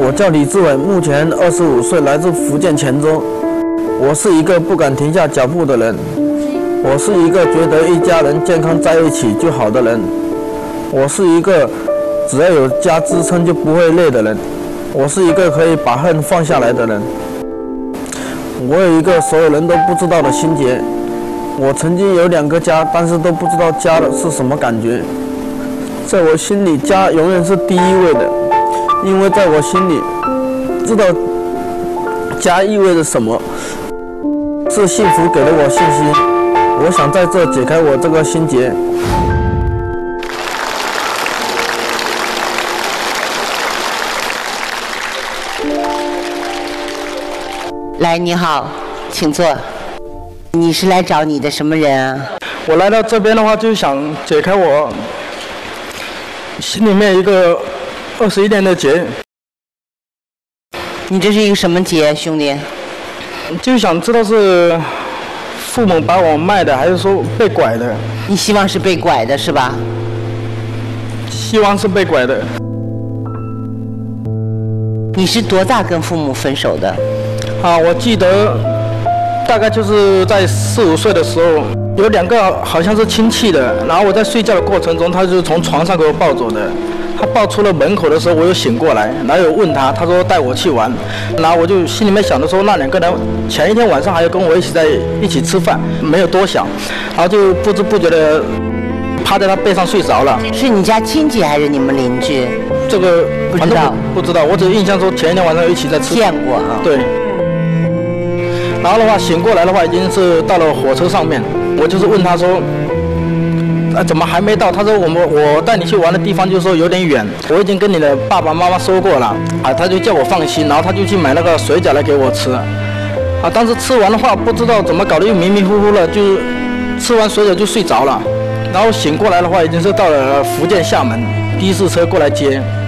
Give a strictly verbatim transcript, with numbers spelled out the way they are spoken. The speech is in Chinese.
我叫李志伟，目前二十五岁，来自福建泉州。我是一个不敢停下脚步的人，我是一个觉得一家人健康在一起就好的人，我是一个只要有家支撑就不会累的人，我是一个可以把恨放下来的人。我有一个所有人都不知道的心结，我曾经有两个家，但是都不知道家的是什么感觉。在我心里，家永远是第一位的，因为在我心里知道家意味着什么，是幸福给了我信心。我想在这解开我这个心结。 来，你好，请坐。你是来找你的什么人啊？ 我来到这边的话，就想解开我心里面一个二十一年的结。 你这是一个什么结，兄弟？ 就想知道是父母把我卖的，还是说被拐的？ 你希望是被拐的是吧？ 希望是被拐的。 你是多大跟父母分手的？ 啊，我记得大概就是在四五岁的时候，有两个好像是亲戚的，然后我在睡觉的过程中，他就从床上给我抱走的。他抱出了门口的时候，我又醒过来，然后有问他，他说带我去玩，然后我就心里面想的说，那两个人前一天晚上还要跟我一起在一起吃饭，没有多想，然后就不知不觉的趴在他背上睡着了。 是你家亲戚还是你们邻居？ 这个不知道， 不知道，我只印象说前一天晚上一起在吃饭。 见过啊。 对。然后的话，醒过来的话，已经是到了火车上面。我就是问他说，啊，怎么还没到？他说我们我带你去玩的地方就是说有点远，我已经跟你的爸爸妈妈说过了啊，他就叫我放心，然后他就去买那个水饺来给我吃，啊，但是吃完的话不知道怎么搞的又迷迷糊糊了，就吃完水饺就睡着了，然后醒过来的话已经是到了福建厦门，的士车过来接。